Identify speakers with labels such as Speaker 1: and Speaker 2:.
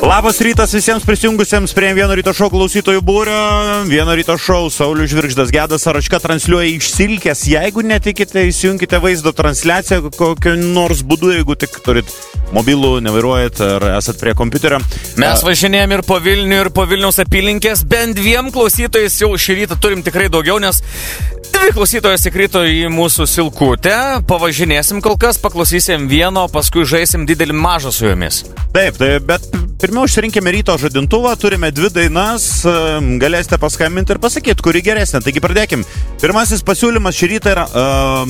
Speaker 1: Labas rytas visiems prisijungusiems prie Vieno ryto šou klausytojų būrio. Vieno ryto šou Saulius Žvirgždas, Gedas Aračka transliuoja iš Silkės. Jeigu netikite, įsijunkite vaizdo transliaciją kokiu nors būdu, jeigu tik turit mobilų, nevairuojat ar esat prie kompiuterio.
Speaker 2: Mes važinėjom ir po Vilnių, ir po Vilniaus apylinkės. Bent dviem klausytojais jau šį rytą turim tikrai daugiau, nes dvi klausytojos įkrito į mūsų silkutę. Pavažinėsim kol kas, paklausysim vieno, paskui žaisim didelį mažą su jomis.
Speaker 1: Taip, bet pirmiau išsirinkime ryto žadintuvą, turime dvi dainas, galėsite paskambinti ir pasakyti, kuri geresnė. Taigi pradėkim. Pirmasis pasiūlymas šį rytą yra